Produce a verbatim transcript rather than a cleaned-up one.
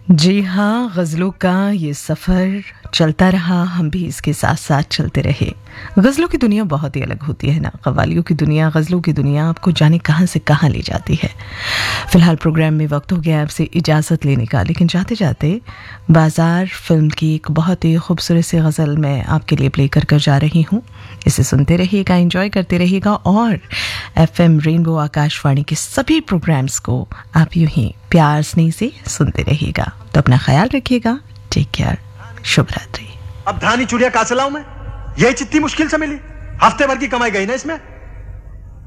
जी हाँ, गज़लों का ये सफ़र चलता रहा, हम भी इसके साथ साथ चलते रहे। गज़लों की दुनिया बहुत ही अलग होती है ना, कव्वालियों की दुनिया, गज़लों की दुनिया आपको जाने कहाँ से कहाँ ले जाती है। फ़िलहाल प्रोग्राम में वक्त हो गया आपसे इजाज़त लेने का, लेकिन जाते जाते बाज़ार फ़िल्म की एक बहुत ही खूबसूरत सी गज़ल मैं आपके लिए प्ले कर कर जा रही हूँ। इसे सुनते रहिएगा, एंजॉय करते रहिएगा और एफएम रेनबो आकाशवाणी के सभी प्रोग्राम्स को आप यूं ही प्यार स्नेह से सुनते रहिएगा। तो अपना ख्याल रखिएगा। Take care. शुभ रात्रि। अब धानी चुड़िया कहाँ से लाऊं मैं? यही चित्ती मुश्किल से मिली। हफ्ते भर की कमाई गई ना इसमें।